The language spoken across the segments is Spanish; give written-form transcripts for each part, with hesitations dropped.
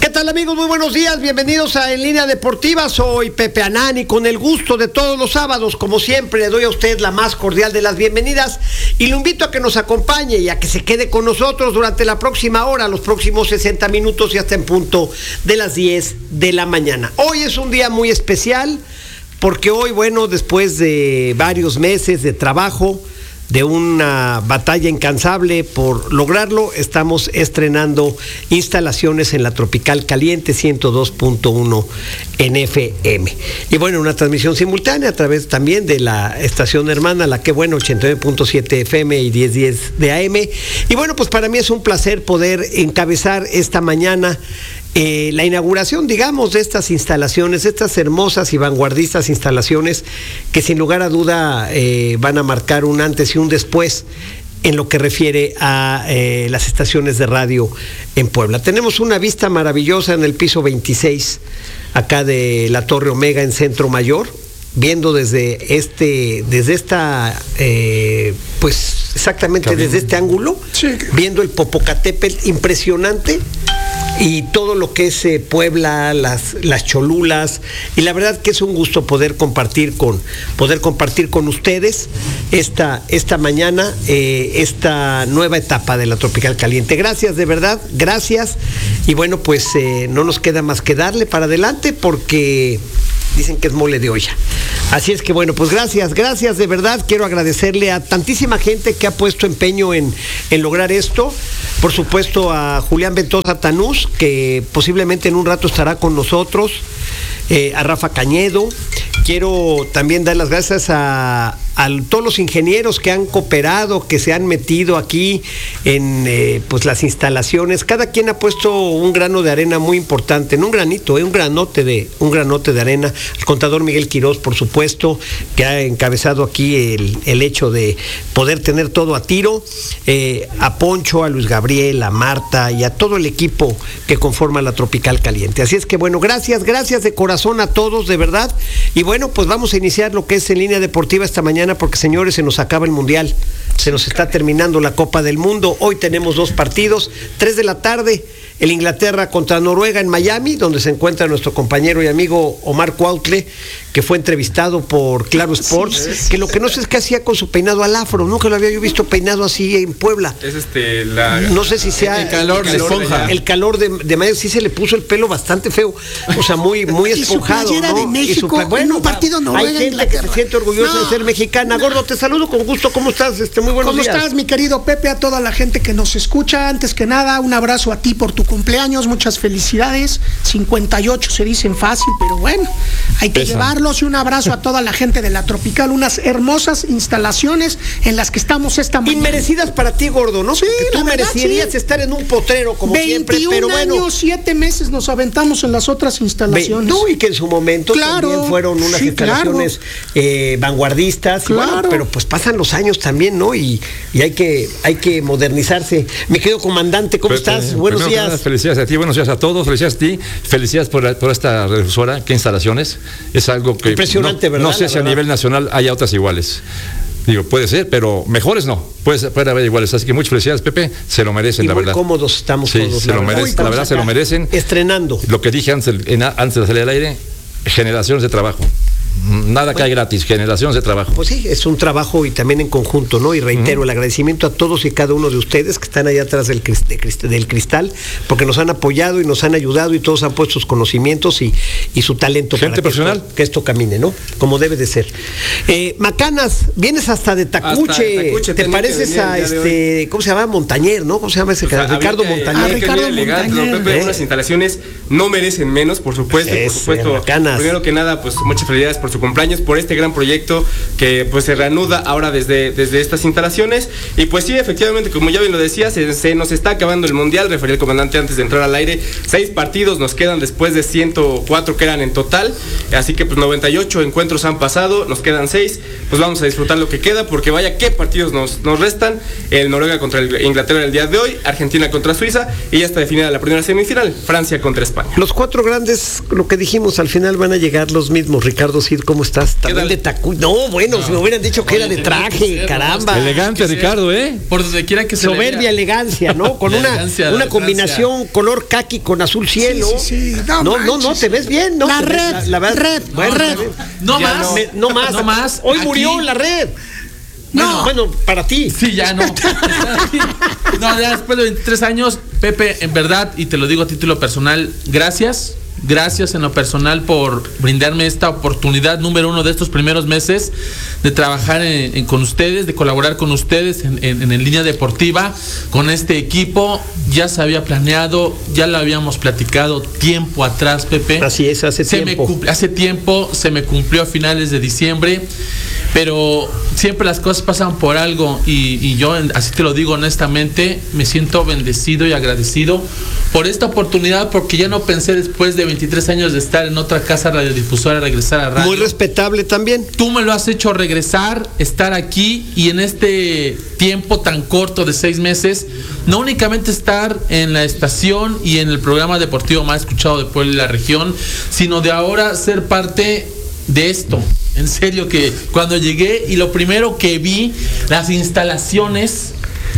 ¿Qué tal, amigos? Muy buenos días, bienvenidos a En Línea Deportiva. Soy Pepe Anán y con el gusto de todos los sábados, como siempre, le doy a usted la más cordial de las bienvenidas y lo invito a que nos acompañe y a que se quede con nosotros durante la próxima hora, los próximos 60 minutos y hasta en punto de las 10 de la mañana. Hoy es un día muy especial porque hoy, bueno, después de varios meses de trabajo, de una batalla incansable por lograrlo, estamos estrenando instalaciones en la Tropical Caliente 102.1 en FM. Y bueno, una transmisión simultánea a través también de la estación hermana, la que bueno, 89.7 FM y 1010 de AM. Y bueno, pues para mí es un placer poder encabezar esta mañana la inauguración, digamos, de estas instalaciones, estas hermosas y vanguardistas instalaciones que sin lugar a duda van a marcar un antes y un después en lo que refiere a las estaciones de radio en Puebla. Tenemos una vista maravillosa en el piso 26, acá de la Torre Omega en Centro Mayor, viendo desde esta, pues exactamente desde este ángulo, sí, viendo el Popocatépetl impresionante. Y todo lo que es Puebla, las Cholulas, y la verdad que es un gusto poder compartir con ustedes esta mañana esta nueva etapa de la Tropical Caliente. Gracias, de verdad, gracias. Y bueno, pues no nos queda más que darle para adelante porque dicen que es mole de olla. Así es que bueno, pues gracias de verdad. Quiero agradecerle a tantísima gente que ha puesto empeño en lograr esto. Por supuesto a Julián Ventosa Tanús, que posiblemente en un rato estará con nosotros, a Rafa Cañedo. Quiero también dar las gracias a todos los ingenieros que han cooperado, que se han metido aquí en pues las instalaciones. Cada quien ha puesto un grano de arena muy importante, no un granito, un granote de arena. El contador Miguel Quirós, por supuesto, que ha encabezado aquí el hecho de poder tener todo a tiro. A Poncho, a Luis Gabriel, a Marta y a todo el equipo que conforma la Tropical Caliente. Así es que bueno, gracias de corazón a todos, de verdad. Y bueno, pues vamos a iniciar lo que es En Línea Deportiva esta mañana, porque señores, se nos acaba el Mundial, se nos está terminando la Copa del Mundo. Hoy tenemos dos partidos, 3 de la tarde, el Inglaterra contra Noruega en Miami, donde se encuentra nuestro compañero y amigo Omar Cuautle, que fue entrevistado por Claro Sports, que lo que no sé es qué hacía con su peinado al afro, nunca lo había yo visto peinado así en Puebla. Es no sé si sea el calor de esponja. El calor de Miami, sí se le puso el pelo bastante feo, o sea, muy esponjado, y su ¿no? De México, bueno, un partido Noruega, hay gente que se siente orgullosa de ser mexicana. Gordo, te saludo con gusto, ¿cómo estás? Muy buenos días. ¿Cómo estás, mi querido Pepe? A toda la gente que nos escucha, antes que nada, un abrazo a ti por tu cumpleaños, muchas felicidades. 58 se dicen fácil, pero bueno, hay que llevarlos. Y un abrazo a toda la gente de la Tropical, unas hermosas instalaciones en las que estamos esta mañana. Inmerecidas para ti, Gordo, ¿no? Sí, porque tú merecerías estar en un potrero como siempre, pero bueno. 21 años, 7 meses nos aventamos en las otras instalaciones. No, y que en su momento también fueron unas instalaciones vanguardistas, claro. Y bueno, pero pues pasan los años también, ¿no? Y hay que modernizarse. Mi querido comandante, ¿cómo estás? Buenos días. Nada, felicidades a ti, buenos días a todos, felicidades a ti, felicidades por esta refusora, qué instalaciones, es algo que impresionante, ¿verdad? No sé si a nivel nacional haya otras iguales. Digo, puede ser, pero mejores no. Puede haber iguales. Así que muchas felicidades, Pepe. Se lo merecen, y la verdad. Muy cómodos estamos todos. Se lo merecen. La verdad, se lo merecen. Estrenando. Lo que dije antes de salir al aire, generaciones de trabajo. Nada cae gratis, generaciones de trabajo. Pues sí, es un trabajo y también en conjunto, ¿no? Y reitero el agradecimiento a todos y cada uno de ustedes que están allá atrás del cristal, porque nos han apoyado y nos han ayudado y todos han puesto sus conocimientos y su talento. Gente profesional. Que esto camine, ¿no? Como debe de ser. Macanas, vienes hasta de Tacuche. ¿Te pareces a ¿cómo se llama? Montañer, ¿no? ¿Cómo se llama ese? Ricardo Montañer. Ricardo Montañer. Pepe, unas instalaciones no merecen menos, por supuesto. Macanas. Primero que nada, pues muchas felicidades por su cumpleaños, por este gran proyecto que pues se reanuda ahora desde estas instalaciones. Y pues sí, efectivamente, como ya bien lo decía, se nos está acabando el Mundial. Refería el comandante antes de entrar al aire, 6 partidos nos quedan después de 104 que eran en total, así que pues 98 encuentros han pasado, nos quedan 6, pues vamos a disfrutar lo que queda, porque vaya qué partidos nos restan. El Noruega contra Inglaterra el día de hoy, Argentina contra Suiza, y ya está definida la primera semifinal, Francia contra España. Los 4 grandes, lo que dijimos, al final van a llegar los mismos: Ricardo Cid, ¿cómo estás? También tal? de tacuy. No, bueno, si me hubieran dicho que era de traje, caramba. Elegante, Ricardo, ¿eh? Por donde quiera que se le Soberbia, vea. elegancia, ¿no? Con La una elegancia, la combinación color caqui con azul cielo. Sí. No, manches. te ves bien, ¿no? La Te ves- red, la verdad- red, bueno, red. está bien. No Ya más. No más. No más. Hoy Aquí- murió la red. No. Bueno, para ti. Sí, ya no. No, ya después de 23 años, Pepe, en verdad, y te lo digo a título personal, gracias. Gracias en lo personal por brindarme esta oportunidad número 1 de estos primeros meses de trabajar con ustedes, de colaborar con ustedes en línea deportiva, con este equipo. Ya se había planeado, ya lo habíamos platicado tiempo atrás, Pepe. Así es, hace tiempo. Hace tiempo, se me cumplió a finales de diciembre, pero siempre las cosas pasan por algo y yo, así te lo digo honestamente, me siento bendecido y agradecido por esta oportunidad, porque ya no pensé después de 23 años de estar en otra casa radiodifusora regresar a radio. Muy respetable también. Tú me lo has hecho regresar, estar aquí y en este tiempo tan corto de 6 meses, no únicamente estar en la estación y en el programa deportivo más escuchado de Puebla y la región, sino de ahora ser parte de esto. En serio, que cuando llegué y lo primero que vi, las instalaciones,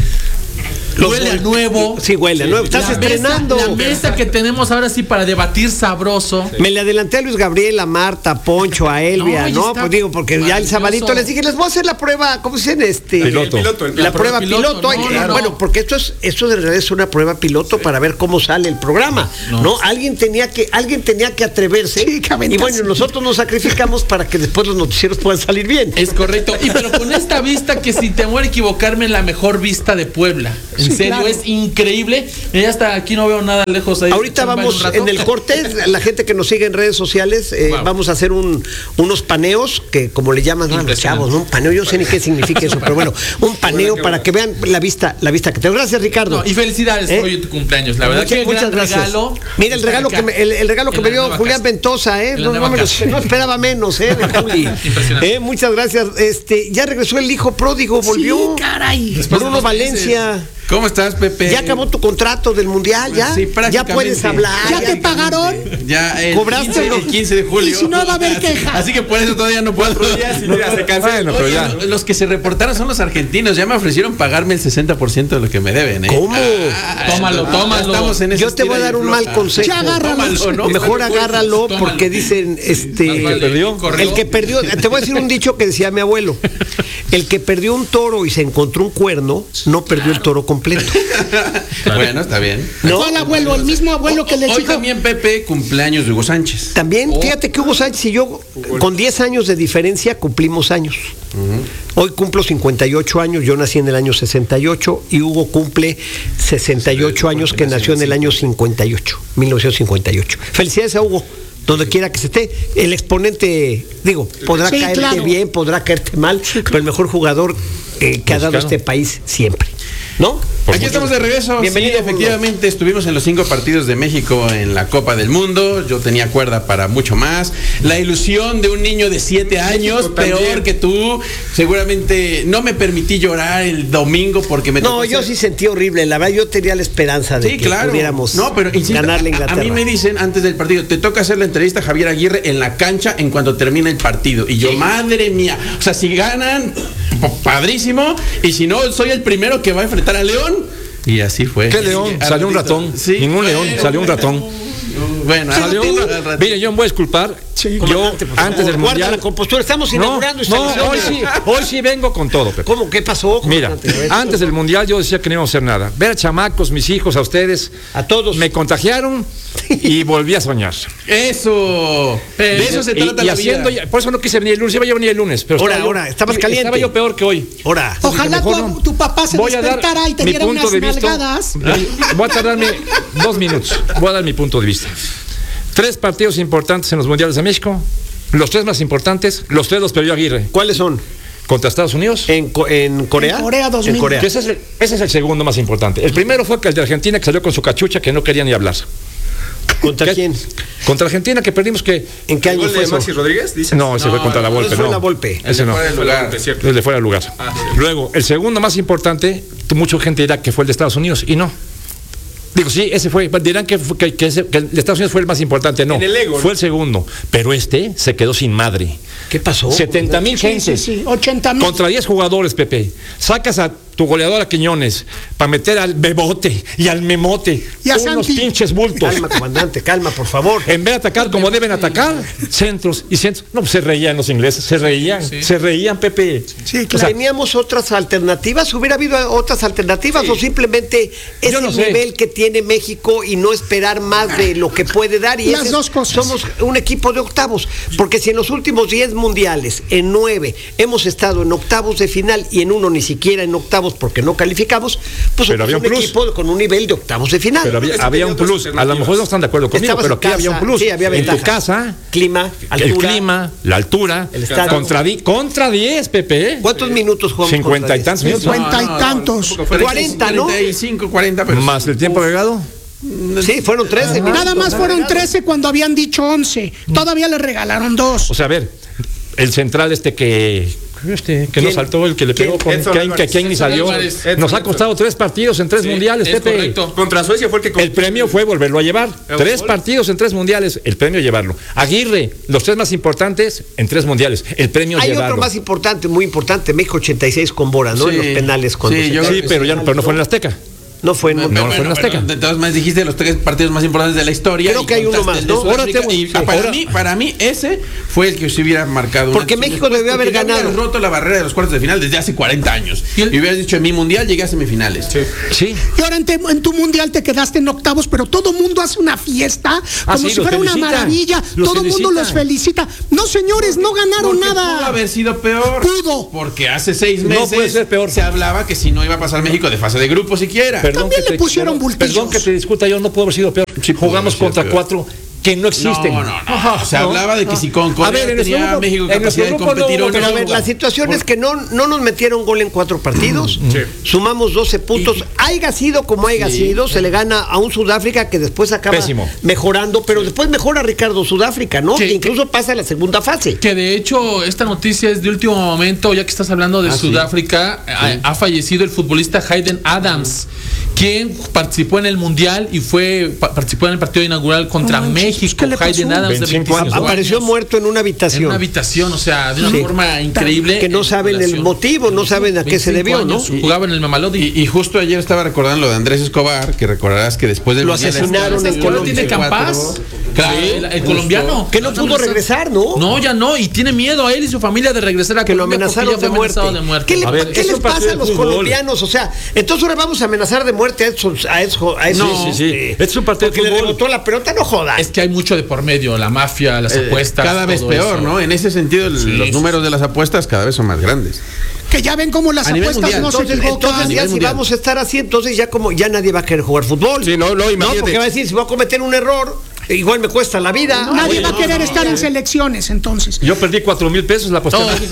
huele a nuevo. Sí, huele a nuevo. Estás estrenando. La mesa que tenemos ahora sí para debatir sabroso. Me le adelanté a Luis Gabriel, a Marta, a Poncho, a Elvia, No, ya ¿no? está Pues digo, porque ya el maravilloso. sabadito les dije, les voy a hacer la prueba, ¿cómo se dice? Piloto. La prueba piloto. No. Bueno, porque esto de verdad es una prueba piloto para ver cómo sale el programa, ¿no? Alguien tenía que atreverse. Sí, que Y aventarse. bueno, nosotros nos sacrificamos para que después los noticieros puedan salir bien. Es correcto. Y pero con esta vista que sin temor a equivocarme, la mejor vista de Puebla. En Sí, serio, claro. es increíble. Ya hasta aquí no veo nada lejos ahí. Ahorita Chamba vamos un rato. en el corte, la gente que nos sigue en redes sociales, Wow. vamos a hacer unos paneos, que como le llaman a los Impresionante. chavos, ¿no? Un paneo, yo no sé ni qué significa eso, pero bueno, un paneo para que vean la vista que tengo. Gracias, Ricardo. No, y felicidades ¿Eh? hoy en tu cumpleaños. La verdad que Muchas gran gracias. regalo. Mira el regalo que el regalo que En me la dio nueva Julián casa. Ventosa, En la no nueva casa. no esperaba menos, de Juli. Impresionante. Muchas gracias. Ya regresó el hijo pródigo, volvió. Sí, caray. Después de Bruno 2 meses. Valencia. ¿Cómo estás, Pepe? Ya acabó tu contrato del mundial, ya. Sí, Ya prácticamente. puedes hablar. ¿Ya te pagaron? Ya el ¿Cobraste 15, o no? el 15 de julio. Y si no va a haber queja. Así que por eso todavía no puedo. se cancela. Bueno, pero ya. Los que se reportaron son los argentinos. Ya me ofrecieron pagarme el 60% de lo que me deben, ¿eh? ¿Cómo? Tómalo. Estamos en ese Yo te voy a dar un mal consejo. Ya agárralo. O mejor agárralo Tómalo. porque dicen perdió? el que perdió, te voy a decir un dicho que decía mi abuelo. El que perdió un toro y se encontró un cuerno, no perdió el toro completo. Bueno, está bien. ¿No? ¿Cuál abuelo? El mismo abuelo que les Hoy dijo. también, Pepe, cumpleaños de Hugo Sánchez. También, fíjate que Hugo Sánchez y yo, con 10 años de diferencia, cumplimos años. Hoy cumplo 58 años, yo nací en el año 68 y Hugo cumple 68 años, que nació en el año 58, 1958. Felicidades a Hugo, donde quiera que se esté. El exponente, digo, podrá Sí, caerte claro. bien, podrá caerte mal, pero el mejor jugador que ha dado Mexicano. este país siempre, ¿no? Aquí estamos de regreso. Bienvenido, Sí, efectivamente, estuvimos en los 5 partidos de México en la Copa del Mundo. Yo tenía cuerda para mucho más. La ilusión de un niño de 7 años, peor que tú. Seguramente no me permití llorar el domingo porque me No, tocó yo hacer- sí sentí horrible, la verdad yo tenía la esperanza de Sí, que claro. pudiéramos No, pero insisto, ganarle a a Inglaterra. mí me dicen antes del partido, te toca hacer la entrevista a Javier Aguirre en la cancha en cuanto termine el partido. Y yo, madre mía, o sea, si ganan, padrísimo. Y si no, soy el primero que va a enfrentar a León. Y así fue. ¿Qué león? Al Salió un ratito. ratón. Sí, Ningún león, bueno, salió un bueno. ratón. Bueno, Salió. al ratito. Mire, yo me voy a disculpar. Sí. Yo, Comandante, por antes favor, del guarda mundial. la compostura, estamos No, inaugurando no, instalaciones. hoy sí vengo con todo, Pepe. ¿Cómo? ¿Qué pasó? Mira, comandante? A ver. antes del mundial yo decía que no íbamos a hacer nada. Ver a chamacos, mis hijos, a ustedes. A todos. Me contagiaron y volví a soñar. Eso. De eso se trata y la haciendo, vida. Por eso no quise venir el lunes, iba a venir el lunes. Pero Ahora, estabas caliente. Estaba yo peor que hoy. Ahora, Ojalá Mejor no. tu papá se Voy a dar despertara y te mi diera punto unas de vista. nalgadas. Voy a tardarme 2 minutos. Voy a dar mi punto de vista. 3 partidos importantes en los mundiales de México. Los 3 más importantes, los 3 los perdió Aguirre. ¿cuáles son? Contra Estados Unidos. ¿En Corea? En Corea 2000. En Corea. Que ese es el segundo más importante. El primero fue el de Argentina, que salió con su cachucha, que no quería ni hablar. ¿Contra ¿Qué? quién? Contra Argentina, que perdimos que... ¿En qué ¿El año gol fue de eso? Maxi Rodríguez? Dices. No, ese fue contra la Volpe, fue no. la Volpe. Ese no. Fuera de Fue la lugar. Volpe, cierto. El de fuera de lugar. Sí. Luego, el segundo más importante, mucha gente dirá que fue el de Estados Unidos, y no. Digo, sí, ese fue. Dirán que el de Estados Unidos fue el más importante. No, En el ego, fue ¿no? el segundo. Pero este se quedó sin madre. ¿Qué pasó? 70,000 gentes. Sí, 80,000. Contra 10 jugadores, Pepe. Sacas a tu goleador a Quiñones para meter al Bebote y al Memote. Y a unos Santi. pinches bultos. Calma, comandante, calma, por favor. En vez de atacar como deben atacar, centros y centros. No, pues se reían los ingleses, se reían, Pepe. Sí, O claro. sea, ¿Teníamos otras alternativas? ¿Hubiera habido otras alternativas o simplemente es Yo no el sé. nivel que tiene México y no esperar más de lo que puede dar? Y Las ese dos cosas. Somos un equipo de octavos, porque si en los últimos 10 mundiales, en 9, hemos estado en octavos de final y en uno ni siquiera en octavos porque no calificamos, pues Pero somos había un un plus. equipo con un nivel de octavos de final. pero había un plus. A lo mejor no están de acuerdo conmigo, Estabas pero en aquí había un casa, plus. sí, había En ventaja. tu casa, Clima, el altura. clima, la altura, El estadio. contra 10, Pepe. ¿Cuántos minutos jugamos? 50 contra y tantos 10? minutos. 50 y tantos. 40, ¿no? 45, 40, pero Más el tiempo agregado. Sí, fueron 13 minutos. Nada más fueron 13 cuando habían dicho 11. Todavía le regalaron 2. O sea, a ver, el central que no ¿Quién? saltó, el que le pegó ¿Quién? con Kane ni salió. Álvarez. Nos ha costado 3 partidos en 3 mundiales, es Pepe. correcto. Contra Suecia fue el que... El premio fue volverlo a llevar. 3 partidos en 3 mundiales, el premio llevarlo. Aguirre, los 3 más importantes en 3 mundiales, el premio Hay llevarlo. otro más importante, muy importante, México 86 con Bora, ¿no? Sí, En los penales cuando sí, se yo cae. Sí, pero no fue en el Azteca. No fue en No, Monterrey. fue en Azteca. De todas maneras dijiste los 3 partidos más importantes de la historia. Creo y que hay uno contaste más, el de ¿no? Sudáfrica, Ahora y tengo- para mí ese fue el que se hubiera marcado. Porque antes y México después, debió haber porque ya ganado. hubieras roto la barrera de los cuartos de final desde hace 40 años. Y Y, el- hubieras dicho, en mi mundial llegué a semifinales. Sí. Y ahora en tu mundial te quedaste en octavos, pero todo mundo hace una fiesta como sí, si los fuera una felicitan. maravilla. Los Todo el mundo felicitan. los felicita. No, señores, no ganaron Porque nada. pudo haber sido peor. Pudo. Porque hace 6 No meses puede ser peor. se hablaba que si no iba a pasar México de fase de grupo siquiera. También le pusieron bultillos. Perdón que te discuta, yo no puedo haber sido peor. Sí, pudo Jugamos haber sido contra peor. 4 que no existen. No. Se hablaba de que si con A Corea ver, en nuestro tenía grupo- México en nuestro capacidad de grupo no competir hubo, o Pero a no. ver, la situación es que no nos metieron gol en 4 partidos, sumamos 12 puntos, haya sido como haya sido, se le gana a un Sudáfrica que después acaba Pésimo. mejorando, pero después mejora Ricardo Sudáfrica, ¿no? Sí. Que incluso pasa a la segunda fase. Que de hecho esta noticia es de último momento, ya que estás hablando de Sudáfrica, ha fallecido el futbolista Hayden Adams, quien participó en el Mundial y participó en el partido inaugural contra No manches, México. ¿qué le pasó? Hayden Adams, de 25 años, 25 Apareció años. muerto en una En habitación. una habitación, o sea, de una Sí. forma increíble. Que no saben el Relación. motivo, no saben a qué se 25 debió, ¿no? años, Jugaba en el Mamalodi. Y justo ayer estaba recordando lo de Andrés Escobar, que recordarás que después del Lo Mundial asesinaron de en ¿Cuál Colombia. tiene Campas? Claro, el colombiano. Que no pudo regresar, ¿no? No, ya no, y tiene miedo a él y su familia de regresar a Que lo Colombia porque amenazaron ya fue de muerte. amenazado de muerte. ¿Qué, A ver, qué es les un partido pasa a de los fútbol. colombianos? O sea, entonces ahora vamos a amenazar de muerte a esos. Sí. Es un partido de Porque le fútbol. rebotó la pelota, no jodas. Es que hay mucho de por medio, la mafia, las apuestas. cada vez todo peor, eso. ¿no? En ese sentido, los números de las apuestas cada vez son más grandes. Que ya ven cómo las A nivel apuestas mundial. no se Entonces equivocan. ya si mundial. vamos a estar así, entonces ya como ya nadie va a querer jugar fútbol. Sí, no, imagínate. porque va a decir, si voy a cometer un error, igual me cuesta la vida. Nadie va a querer estar en selecciones, entonces. Yo perdí 4,000 pesos, la aposté en México.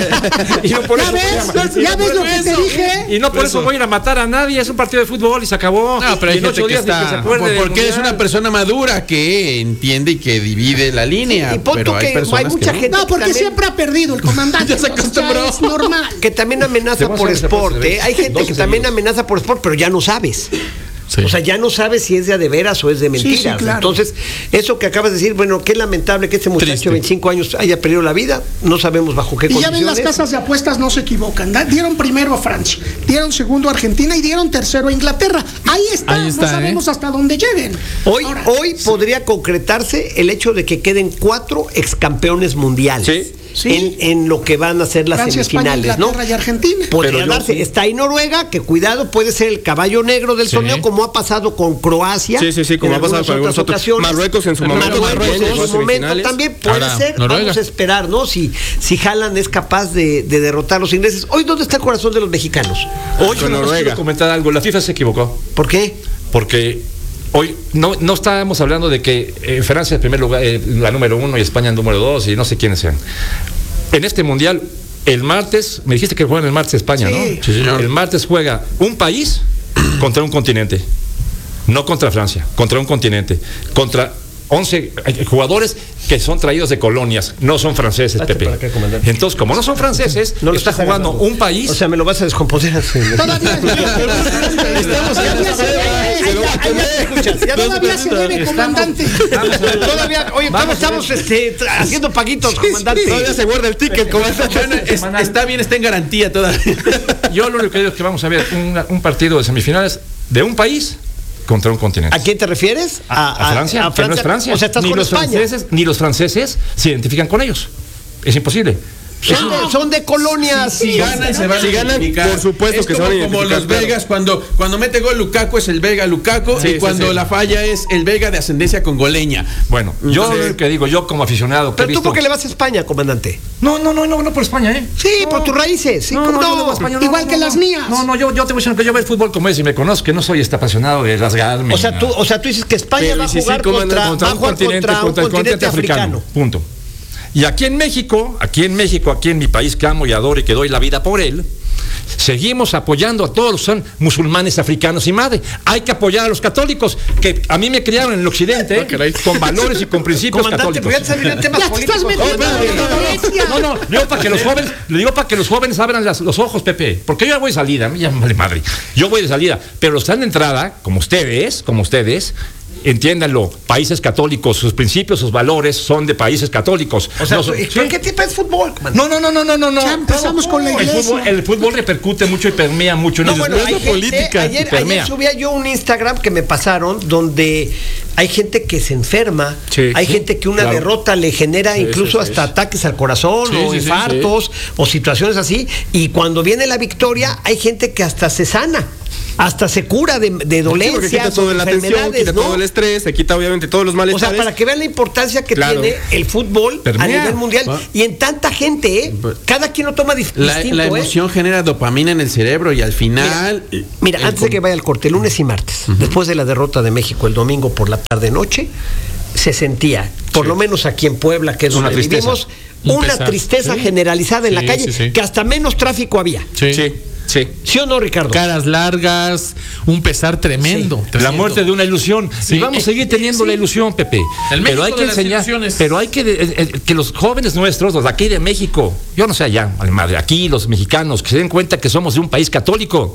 Y no por ¿Ya eso ves? ¿Ya ves lo que te dije? Y no por eso voy a ir a matar a nadie, es un partido de fútbol y se acabó. No, pero hay Y en gente 8 que días ni está- se acuerde del Porque eres mundial. una persona madura que entiende y que divide la línea. Y pon pero tú hay que personas hay mucha que gente No, porque que también, siempre ha perdido el comandante. Ya se O sea, acostumbró. es normal. que también amenaza Te vas por a hacer sport. por Hay gente 12 que también seguidos. amenaza por sport, pero ya no sabes. Sí. O sea, ya no sabes si es de veras o es de mentiras. sí, claro. Entonces, eso que acabas de decir, bueno, qué lamentable que este muchacho Triste. de 25 años haya perdido la vida. No sabemos bajo qué Y ya ven, condiciones. las casas de apuestas no se equivocan. Dieron primero a Francia, dieron segundo a Argentina y dieron tercero a Inglaterra. Ahí está, Ahí está, no sabemos hasta dónde lleguen. Hoy, Ahora, hoy podría concretarse el hecho de que queden 4 excampeones mundiales. Sí. Sí. En lo que van a ser las Francia, España, semifinales, ¿no? Inglaterra y Argentina. Podría Pero yo darse. sí. Está ahí Noruega, que cuidado, puede ser el caballo negro del torneo, como ha pasado con Croacia. Sí, como en ha pasado algunas con algunos otras otros. ocasiones. Marruecos en su momento Marruecos también, en llegó a su momento semifinales. también puede Ahora, ser. Noruega. Vamos a esperar, ¿no? Si Haaland es capaz de derrotar a los ingleses. Hoy, ¿dónde está el corazón de los mexicanos? Hoy, Con Quiero Noruega. comentar algo, la FIFA se equivocó. ¿Por qué? Porque hoy no estábamos hablando de que Francia es primer lugar, la número 1 y España el número 2 y no sé quiénes sean. En este mundial, el martes, me dijiste que juegan el martes España, Sí. ¿no? Sí, señor. El martes juega un país contra un continente. No contra Francia, contra un continente. Contra 11 jugadores que son traídos de colonias, no son franceses, Hazte Pepe. para acá, comandante. Entonces, como no son franceses, No lo está estás jugando agarrando. un país. O sea, me lo vas a descomponer así. Todavía Todavía se debe, comandante. Todavía, oye, ¿cómo estamos haciendo paguitos, comandante? Todavía se guarda el ticket, comandante. Está bien, está en garantía todavía. Yo lo único que digo es que vamos a ver un partido de semifinales de un país contra un continente. ¿A quién te refieres? A Francia, que no es Francia. O sea, estás ni con los España. franceses, ni los franceses se identifican con ellos. Es imposible. Son de colonias. Si ganan, se van a identificar. por supuesto es que se van a como identificar, los belgas, cuando mete gol Lukaku es el belga Lukaku, y cuando la falla es el belga de ascendencia congoleña. Bueno, yo lo que digo, yo como aficionado. Pero tú, ¿por qué le vas a España, comandante? No por España, ¿eh? Sí, por tus raíces. Sí, igual que las mías. No, yo te voy a decir que yo veo el fútbol como es y me conozco, que no soy apasionado de rasgarme. O sea, tú dices que España va a jugar contra un continente africano. Punto. Y aquí en México, aquí en mi país que amo y adoro y que doy la vida por él, seguimos apoyando a todos los que son musulmanes, africanos y madre. Hay que apoyar a los católicos, que a mí me criaron en el occidente con valores y con principios comandante, católicos. Voy a salir en temas políticos. No, yo para que los jóvenes, le digo para que los jóvenes abran los ojos, Pepe, porque yo ya voy de salida, a mí ya me vale madre. Yo voy de salida, pero los que están de entrada, como ustedes, entiéndanlo, países católicos, sus principios, sus valores son de países católicos. O sea, ¿qué tipo es fútbol? No. Ya empezamos con la iglesia. El fútbol repercute mucho y permea mucho. Ayer subía yo un Instagram que me pasaron donde hay gente que se enferma, hay gente que una derrota le genera incluso hasta ataques al corazón o infartos o situaciones así, y cuando viene la victoria hay gente que hasta se sana. Hasta se cura de dolencias, quita toda la tensión, quita todo el estrés, se quita obviamente todos los malestares. O sea, para que vean la importancia que tiene el fútbol a nivel mundial y en tanta gente, cada quien lo toma distinto. La emoción genera dopamina en el cerebro y al final... Mira, antes de que vaya al corte, lunes y martes, después de la derrota de México el domingo por la tarde-noche, se sentía, por lo menos aquí en Puebla, que es donde vivimos, una tristeza generalizada en la calle, que hasta menos tráfico había. ¿Sí o no, Ricardo? Caras largas, un pesar tremendo. La muerte de una ilusión. Y vamos a seguir teniendo la ilusión, Pepe. Pero hay que enseñar, pero hay que los jóvenes nuestros, los de aquí de México, yo no sé allá, madre, aquí los mexicanos, que se den cuenta que somos de un país católico.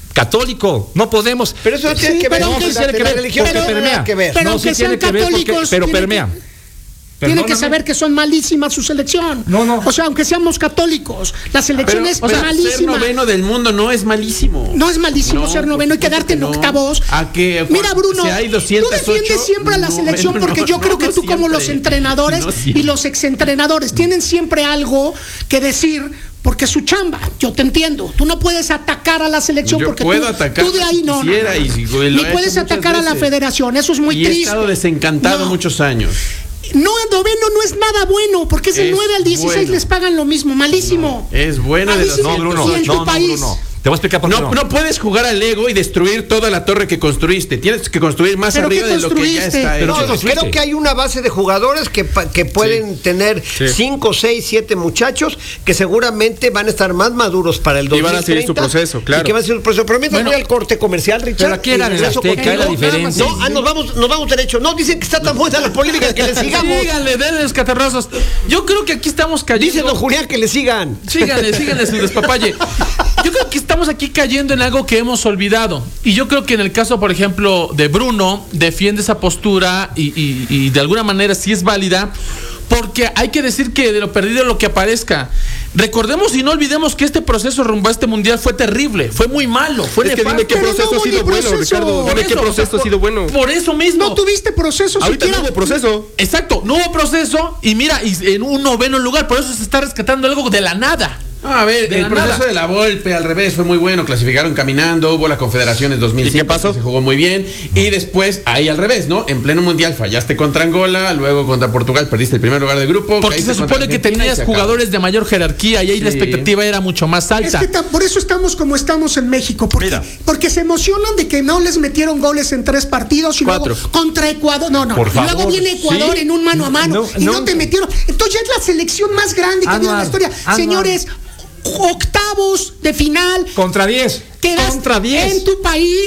No podemos. Pero eso no tiene que ver con la religión, pero aunque sean católicos, pero permea. Tienen que saber que son malísimas su selección. O sea, aunque seamos católicos, la selección es malísima. Ser noveno del mundo no es malísimo. No es malísimo ser noveno y quedarte en octavos. Mira, Bruno, tú defiendes siempre a la selección porque yo creo que tú como los entrenadores y los exentrenadores tienen siempre algo que decir. Porque es su chamba, yo te entiendo. Tú no puedes atacar a la selección porque tú de ahí no. Ni puedes atacar a la federación, eso es muy triste. He estado desencantado muchos años. No, el noveno no es nada bueno, porque es del 9 al 16 les pagan lo mismo, malísimo. Es bueno de los Bruno. Te voy a explicar por qué no puedes jugar al Lego y destruir toda la torre que construiste. Tienes que construir más arriba de lo que ya está hecho. Creo que hay una base de jugadores que pueden tener 5, 6, 7 muchachos que seguramente van a estar más maduros para el 2030. Y van a seguir su proceso, claro. Y que van a seguir su proceso. Pero mientras voy al corte comercial, Richard. Pero aquí era en el Azteca, era diferente. Nos vamos derecho. No, dicen que está tan buena la polémica que le sigamos. Síganle, denle los catarrazos. Yo creo que aquí estamos cayendo. Dice don Julián que le sigan. Síganle su despapalle. Yo creo que estamos aquí cayendo en algo que hemos olvidado. Y yo creo que en el caso, por ejemplo, de Bruno, defiende esa postura y de alguna manera sí es válida, porque hay que decir que de lo perdido lo que aparezca. Recordemos y no olvidemos que este proceso rumbo a este mundial fue terrible, fue muy malo, fue nefasto. Dime qué proceso ha sido bueno, Ricardo. Dime qué proceso ha sido bueno. Por eso mismo. No tuviste proceso ahorita siquiera. No hubo proceso. Exacto, no hubo proceso y mira, en un noveno lugar, por eso se está rescatando algo de la nada. A ver, el proceso de la Volpe al revés fue muy bueno, clasificaron caminando, hubo la Confederaciones 2005. ¿Y qué pasó? Se jugó muy bien y después ahí al revés, ¿no? En pleno mundial fallaste contra Angola, luego contra Portugal perdiste el primer lugar del grupo. Porque se supone que tenías jugadores de mayor jerarquía y ahí la expectativa era mucho más alta. Es que por eso estamos como estamos en México, porque se emocionan de que no les metieron goles en 3 partidos y 4. Luego contra Ecuador, y luego viene Ecuador en un mano a mano y no te metieron. Entonces ya es la selección más grande que ha habido en la historia. Señores, octavos de final contra 10 en tu país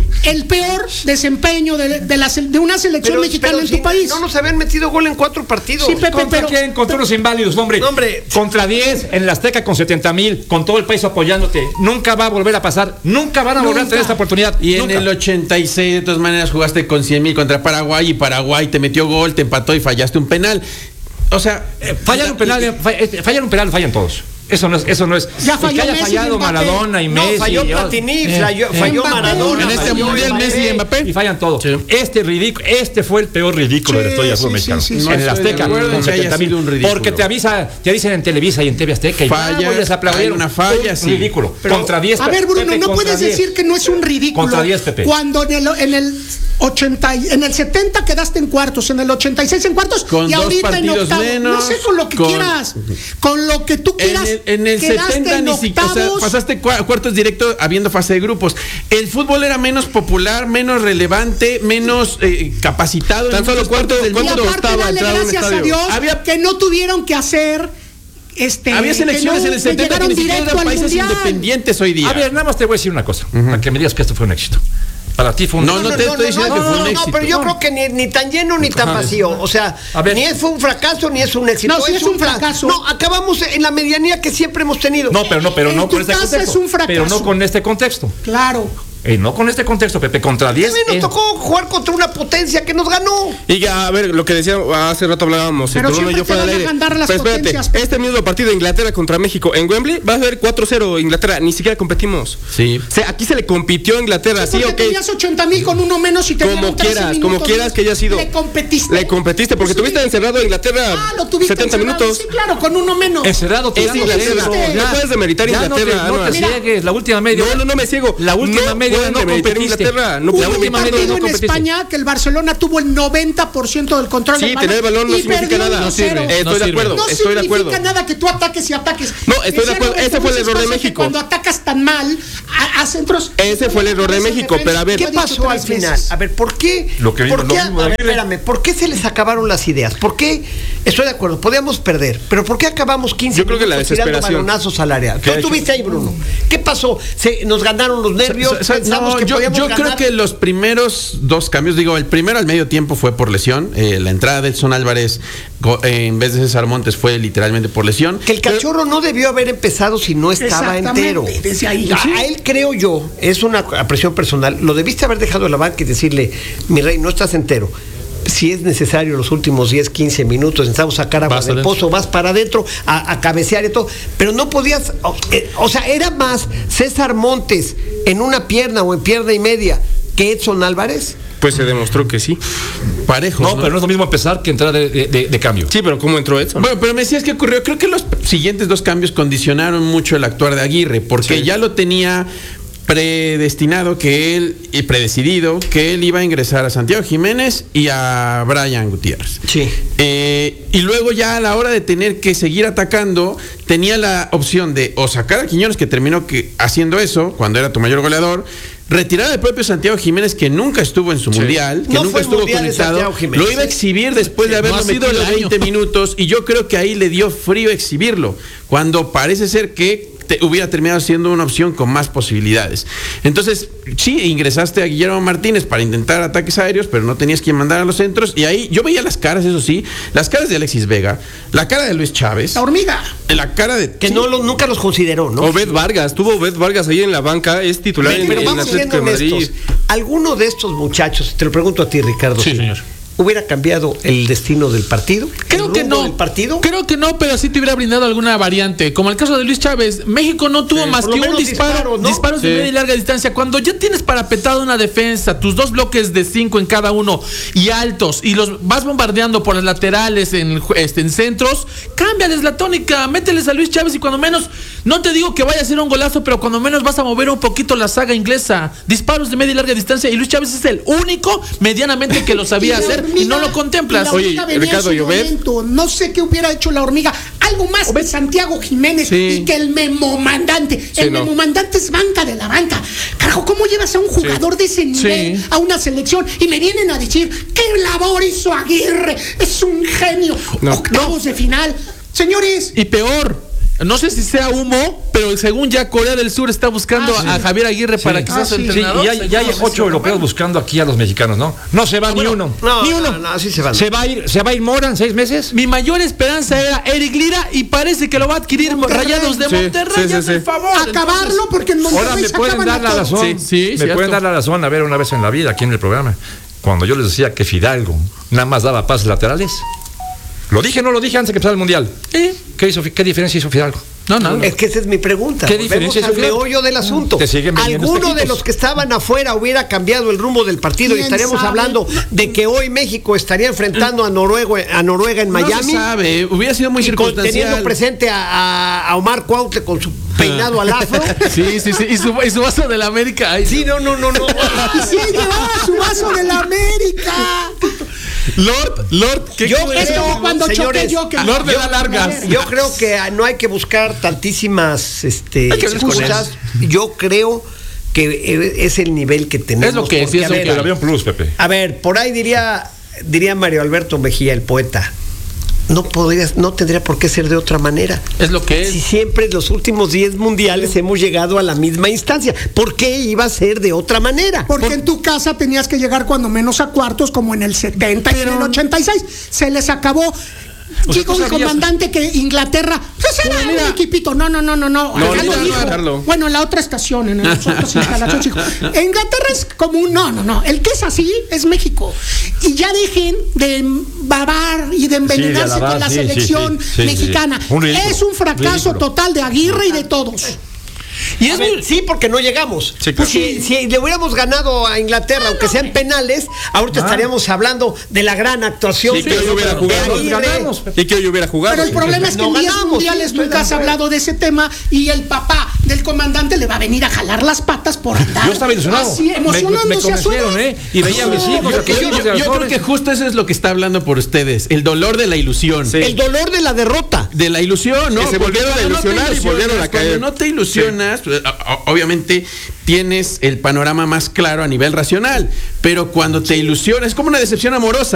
el peor desempeño de una selección mexicana en tu país. No nos habían metido gol en 4 partidos. Sí, Pepe, ¿Contra quién? Contra unos inválidos, hombre. Contra 10 en la Azteca con 70,000, con todo el país apoyándote. Nunca va a volver a pasar. Nunca van a volver a tener esta oportunidad. Y nunca. en el 86, de todas maneras, jugaste con 100,000 contra Paraguay y Paraguay te metió gol, te empató y fallaste un penal. O sea, fallan un penal, fallan todos. Eso no es. Ya falló que haya Messi fallado y Mbappé. Maradona y Messi. Falló Platini, falló Mbappé. Maradona. en este falló mundial Mbappé. Messi y Mbappé. Y fallan todos. Sí. Este fue el peor ridículo de la historia del fútbol mexicano. sí, sí. En No el estoy de Azteca, acuerdo con en que haya 70,000. sido un ridículo. Porque te dicen en Televisa y en TV Azteca y Falla, les aplaudieron. hay una falla, Un sí. ridículo. Pero, contra 10. A ver, Bruno, Pepe, no contra puedes 10. decir que no es un ridículo. Contra 10, Pepe. Cuando en el 80, en el 70 quedaste en cuartos, en el 86 en cuartos Con y 2 ahorita en partidos octavos. menos, No sé, con lo que quieras. Con lo que tú quieras. En el quedaste 70 en ni siquiera, o sea, octavos. pasaste cuartos directo habiendo fase de grupos. El fútbol era menos popular, menos relevante, menos capacitado. Tan en solo muchas cuarto partes del Y mundo aparte, estaba dale entrado a un gracias a estadio. Dios que no tuvieron que hacer. Había selecciones en el 70 que llegaron ni siquiera directo eran al países Mundial. independientes hoy día. A ver, nada más te voy a decir una cosa. Para que me digas que esto fue un éxito. Para ti fue un No, no te estoy diciendo que fue un éxito. No, pero yo creo que ni tan lleno ni tan vacío. O sea, A ver. ni fue un fracaso ni es un éxito. No, sí es un fracaso. No, acabamos en la medianía que siempre hemos tenido. No, pero no En tu con este casa contexto. es un fracaso. Pero no con este contexto. Claro. No con este contexto, Pepe. Contra 10. También nos tocó jugar contra una potencia que nos ganó. Y ya, a ver, lo que decía hace rato hablábamos, Pero Bruno y siempre yo fuera te del van a aire. ganar las Pero espérate, potencias. este mismo partido de Inglaterra contra México en Wembley va a ser 4-0 Inglaterra, ni siquiera competimos. Sí. O sea, aquí se le compitió a Inglaterra, sí, Porque ok. tenías 80,000 con uno menos y te Como quieras que haya sido. Le competiste. Le competiste, porque Sí. tuviste encerrado a Inglaterra Lo tuviste 70 encerrado. minutos. Sí, claro, con uno menos. Encerrado, Es Inglaterra. No puedes demeritar Inglaterra, No te Anuar. ciegues. La última media. No me ciego. La última No media pueden no demeritar competiste. Inglaterra. No Hubo pueden un demeritar partido en competiste. España que el Barcelona tuvo el 90% del control Sí, del tener el balón no y significa perdió nada. 1-0. No sirve. Estoy No de sirve. acuerdo. No Estoy de acuerdo. significa nada que tú ataques y ataques. No, estoy de Decían acuerdo. Roberto Ese fue el muchas error de cosas que México. Cuando atacas tan mal a centros. Ese fue el error de México, pero a ver. ¿Qué pasó al final? A ver, ¿por qué? Lo que vimos, ¿Por qué? lo mismo, A ver, Aguirre. espérame, ¿por qué se les acabaron las ideas? ¿Por qué? Estoy de acuerdo, podíamos perder, pero ¿por qué acabamos 15 Yo creo que la minutos tirando desesperación. balonazos al área? ¿Qué ha hecho? estuviste ahí, Bruno? ¿Qué pasó? Nos ganaron los nervios, pensamos que podíamos yo ganar. creo que los primeros 2 cambios, digo, el primero al medio tiempo fue por lesión, la entrada de Edson Álvarez en vez de César Montes fue literalmente por lesión. Que el Cachorro no debió haber empezado si no estaba Exactamente, entero. desde ahí. A él creo yo, es una apreciación personal, lo debiste haber dejado en la banca y decirle, mi rey, no estás entero. Si es necesario los últimos 10, 15 minutos, necesitamos sacar agua Vas del adentro. pozo, vas para adentro a cabecear y todo, pero no podías, o sea, era más César Montes en una pierna o en pierna y media que Edson Álvarez. Pues se demostró que sí. Parejos. No, pero no es lo mismo empezar que entrar de cambio. Sí, pero ¿cómo entró Edson? Bueno, pero me decías que ocurrió. Creo que los siguientes 2 cambios condicionaron mucho el actuar de Aguirre, porque Sí. ya lo tenía predestinado y predecidido que él iba a ingresar a Santiago Jiménez y a Brian Gutiérrez. Sí. Y luego ya a la hora de tener que seguir atacando, tenía la opción de o sacar a Quiñones, que terminó haciendo eso cuando era tu mayor goleador, retirar al propio Santiago Jiménez, que nunca estuvo en su mundial, que No nunca fue estuvo mundial de conectado, Santiago Jiménez, lo iba a exhibir después de haberlo no ha sido metido el año. 20 minutos, y yo creo que ahí le dio frío exhibirlo, cuando parece ser que hubiera terminado siendo una opción con más posibilidades. Entonces, sí, ingresaste a Guillermo Martínez para intentar ataques aéreos, pero no tenías quien mandar a los centros, y ahí yo veía las caras, eso sí, las caras de Alexis Vega, la cara de Luis Chávez, La hormiga. la cara de... Que nunca los consideró, ¿no? Obed Vargas, tuvo Obed Vargas ahí en la banca, es titular en Pero el vamos siendo Atlético de Madrid. honestos. ¿Alguno de estos muchachos, te lo pregunto a ti, Ricardo, Sí, señor. hubiera cambiado el destino del partido? Creo ¿El que rumbo no. del partido? Creo que no, pero sí te hubiera brindado alguna variante. Como el caso de Luis Chávez, México no tuvo más por lo que un menos disparo, disparos, ¿no? disparos de Sí. media y larga distancia. Cuando ya tienes parapetado una defensa, tus 2 bloques de 5 en cada uno y altos, y los vas bombardeando por las laterales en centros, cámbiales la tónica, mételes a Luis Chávez y cuando menos, no te digo que vaya a ser un golazo, pero cuando menos vas a mover un poquito la saga inglesa. Disparos de media y larga distancia, y Luis Chávez es el único medianamente que lo sabía Y la hacer y hormiga- no lo contemplas. y la hormiga venía en Ricardo, su ¿y Obed? momento. No sé qué hubiera hecho la hormiga. Algo más que Santiago Jiménez Sí. y que el memomandante. El no. memomandante es banca de la banca. Carajo, ¿cómo llevas a un jugador de ese nivel Sí. a una selección? Y me vienen a decir, ¿qué labor hizo Aguirre? Es un genio. No. Octavos de final. Señores, Y peor, no sé si sea humo, pero según ya Corea del Sur está buscando a Javier Aguirre para que sea su entrenador. Sí, y ya hay 8 europeos buscando aquí a los mexicanos, ¿no? No se va ni uno. Ni uno. No, sí se van. ¿Se va a ir Mora en 6 meses? Mi mayor esperanza era Eric Lira y parece que lo va a adquirir Rayados de Monterrey. Por favor. Acabarlo porque en Monterrey ahora me se pueden acaban dar a la todos. razón. Sí, me cierto. pueden dar la razón, a ver, una vez en la vida aquí en el programa, cuando yo les decía que Fidalgo nada más daba pases laterales. ¿Lo dije o no lo dije antes de que empezara el Mundial? ¿Qué diferencia hizo Fidalgo? No. Es que esa es mi pregunta. ¿Qué Volvemos diferencia al es eso? meollo del asunto. Te siguen vendiendo ¿Alguno de espejitos? los que estaban afuera hubiera cambiado el rumbo del partido y ¿Quién estaríamos sabe? hablando de que hoy México estaría enfrentando a Noruega en Miami? No se sabe, hubiera sido muy Y circunstancial. teniendo presente a Omar Cuautle con su peinado al afro. Sí. Y su vaso de la América. Ay, Sí, no. Y sí, llevaba su vaso de la América. Lord, ¿qué Yo crees? Es como cuando señores, choqué yo que Lord de la largas. Yo creo que no hay que buscar tantísimas excusas. Yo creo que es el nivel que tenemos. Es lo que porque, sí, es a lo ver, que Pero había un plus, Pepe. A ver, por ahí diría Mario Alberto Mejía, el poeta. No tendría por qué ser de otra manera. Es lo que es. Si siempre en los últimos 10 mundiales hemos llegado a la misma instancia, ¿por qué iba a ser de otra manera? Porque en tu casa tenías que llegar cuando menos a cuartos, como en el 70 y en el 86. Se les acabó. O sea, Digo ¿tú el sabías? comandante que Inglaterra, pues era un equipito. No. Carlos dijo. Carlos. Bueno, en la otra estación, en las otras instalaciones, dijo, Inglaterra es como un. No. El que es así es México. Y ya dejen de babar y de envenenarse alabar, con la sí, selección sí. mexicana. Un ridículo, Es un fracaso ridículo. total de Aguirre y de todos. Y sí, porque no llegamos. Sí, claro. Si le hubiéramos ganado a Inglaterra, aunque sean penales, ahorita estaríamos hablando de la gran actuación. Y que hoy hubiera jugado. Y que hoy hubiera jugado. Pero el problema es que No en 10 ganamos, mundiales sí, nunca has hablado de ese tema y el papá del comandante le va a venir a jalar las patas por andar. Yo estaba ilusionado. Así, me emocionándose a su edad. convencieron, Y veía a mis hijos. a tus hijos y a los Yo creo jóvenes. que justo eso es lo que está hablando por ustedes. El dolor de la ilusión. Sí. El dolor de la derrota. De la ilusión, ¿no? Que se volvieron Porque a cuando ilusionar y volvieron a caer. Cuando no te ilusionas, pues, obviamente tienes el panorama más claro a nivel racional. Pero cuando te ilusionas, es como una decepción amorosa.